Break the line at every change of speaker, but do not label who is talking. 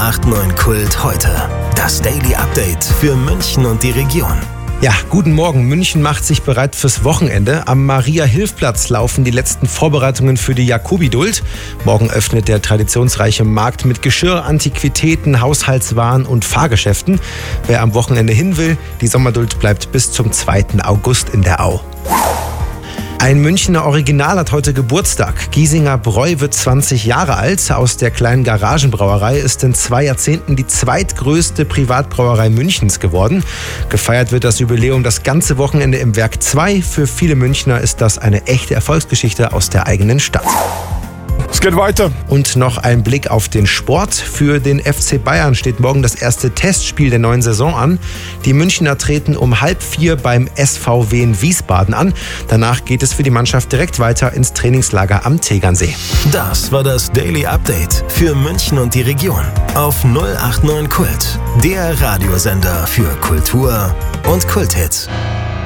089 Kult heute. Das Daily Update für München und die Region.
Ja, guten Morgen. München macht sich bereit fürs Wochenende. Am Maria-Hilf-Platz laufen die letzten Vorbereitungen für die Jakobiduld. Morgen öffnet der traditionsreiche Markt mit Geschirr, Antiquitäten, Haushaltswaren und Fahrgeschäften. Wer am Wochenende hin will, die Sommerduld bleibt bis zum 2. August in der Au. Ein Münchner Original hat heute Geburtstag. Giesinger Bräu wird 20 Jahre alt. Aus der kleinen Garagenbrauerei ist in 2 Jahrzehnten die zweitgrößte Privatbrauerei Münchens geworden. Gefeiert wird das Jubiläum das ganze Wochenende im Werk 2. Für viele Münchner ist das eine echte Erfolgsgeschichte aus der eigenen Stadt.
Es geht weiter.
Und noch ein Blick auf den Sport. Für den FC Bayern steht morgen das erste Testspiel der neuen Saison an. Die Münchner treten um 3:30 beim SVW in Wiesbaden an. Danach geht es für die Mannschaft direkt weiter ins Trainingslager am Tegernsee.
Das war das Daily Update für München und die Region auf 089 Kult, der Radiosender für Kultur und Kulthits.